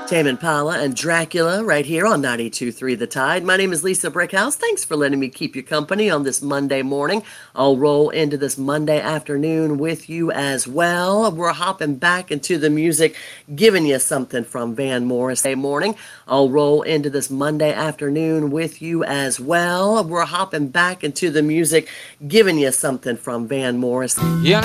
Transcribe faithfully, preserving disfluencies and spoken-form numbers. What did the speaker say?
Tame Impala and Dracula right here on ninety-two point three The Tide. My name is Lisa Brickhouse. Thanks for letting me keep you company on this Monday morning. I'll roll into this Monday afternoon with you as well. We're hopping back into the music, giving you something from Van Morrison morning. I'll roll into this Monday afternoon with you as well. We're hopping back into the music, giving you something from Van Morrison. Yeah.